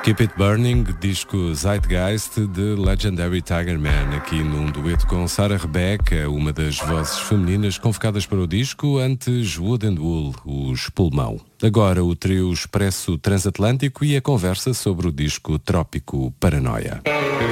Keep It Burning, disco Zeitgeist de Legendary Tiger Man, aqui num dueto com Sarah Rebecca, uma das vozes femininas convocadas para o disco, antes Wood and Wool, os Pulmão. Agora o trio Expresso Transatlântico e a conversa sobre o disco Trópico Paranoia.